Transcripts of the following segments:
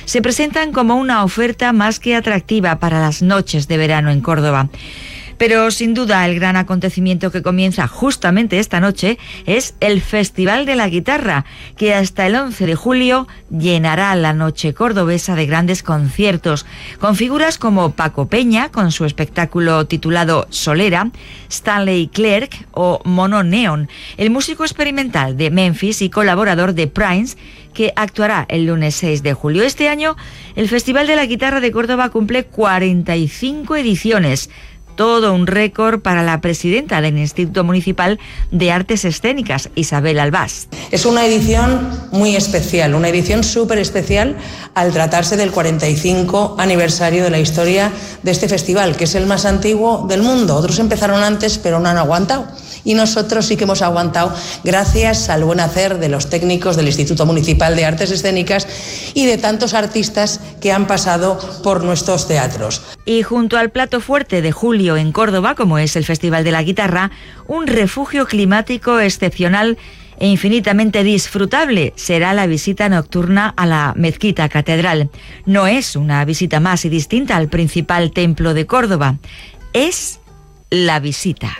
se presentan como una oferta más que atractiva para las noches de verano en Córdoba. Pero sin duda el gran acontecimiento que comienza justamente esta noche es el Festival de la Guitarra, que hasta el 11 de julio llenará la noche cordobesa de grandes conciertos, con figuras como Paco Peña, con su espectáculo titulado Solera, Stanley Clarke o Mono Neon, el músico experimental de Memphis y colaborador de Prince, que actuará el lunes 6 de julio. Este año, el Festival de la Guitarra de Córdoba cumple 45 ediciones. Todo un récord para la presidenta del Instituto Municipal de Artes Escénicas, Isabel Albás. Es una edición muy especial, una edición súper especial al tratarse del 45 aniversario de la historia de este festival, que es el más antiguo del mundo. Otros empezaron antes, pero no han aguantado. Y nosotros sí que hemos aguantado gracias al buen hacer de los técnicos del Instituto Municipal de Artes Escénicas y de tantos artistas que han pasado por nuestros teatros. Y junto al plato fuerte de julio en Córdoba, como es el Festival de la Guitarra, un refugio climático excepcional e infinitamente disfrutable será la visita nocturna a la Mezquita Catedral. No es una visita más y distinta al principal templo de Córdoba, es la visita.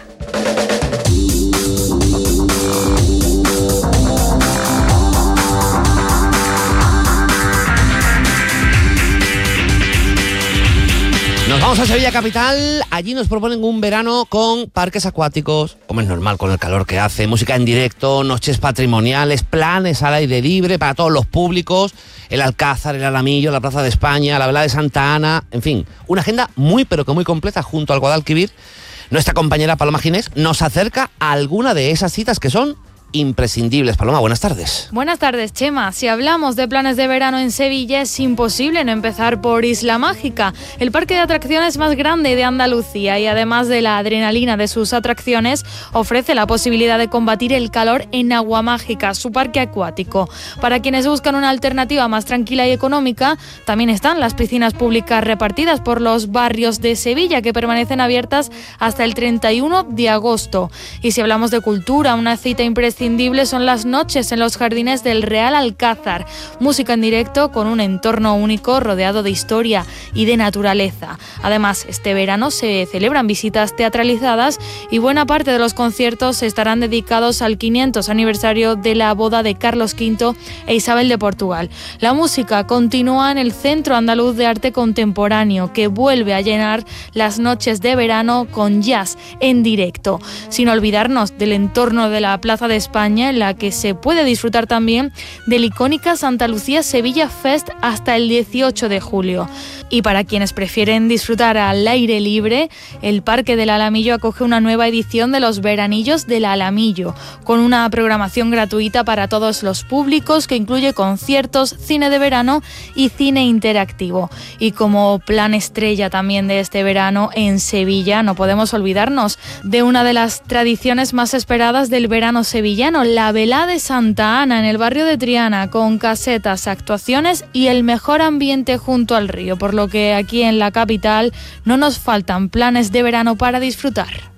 Nos vamos a Sevilla capital, allí nos proponen un verano con parques acuáticos, como es normal con el calor que hace, música en directo, noches patrimoniales, planes al aire libre para todos los públicos, el Alcázar, el Alamillo, la Plaza de España, la Vela de Santa Ana, en fin, una agenda muy pero que muy completa junto al Guadalquivir. Nuestra compañera Paloma Ginés nos acerca a alguna de esas citas que son imprescindibles. Paloma, buenas tardes. Buenas tardes, Chema. Si hablamos de planes de verano en Sevilla, es imposible no empezar por Isla Mágica, el parque de atracciones más grande de Andalucía, y además de la adrenalina de sus atracciones, ofrece la posibilidad de combatir el calor en Agua Mágica, su parque acuático. Para quienes buscan una alternativa más tranquila y económica, también están las piscinas públicas repartidas por los barrios de Sevilla, que permanecen abiertas hasta el 31 de agosto. Y si hablamos de cultura, una cita imprescindible son las noches en los jardines del Real Alcázar. Música en directo con un entorno único rodeado de historia y de naturaleza. Además, este verano se celebran visitas teatralizadas y buena parte de los conciertos estarán dedicados al 500 aniversario de la boda de Carlos V e Isabel de Portugal. La música continúa en el Centro Andaluz de Arte Contemporáneo, que vuelve a llenar las noches de verano con jazz en directo. Sin olvidarnos del entorno de la Plaza de España, en la que se puede disfrutar también del icónica Santa Lucía Sevilla Fest hasta el 18 de julio. Y para quienes prefieren disfrutar al aire libre, el Parque del Alamillo acoge una nueva edición de los Veranillos del Alamillo, con una programación gratuita para todos los públicos que incluye conciertos, cine de verano y cine interactivo. Y como plan estrella también de este verano en Sevilla, no podemos olvidarnos de una de las tradiciones más esperadas del verano sevillano, la Vela de Santa Ana en el barrio de Triana, con casetas, actuaciones y el mejor ambiente junto al río, por lo que aquí en la capital no nos faltan planes de verano para disfrutar.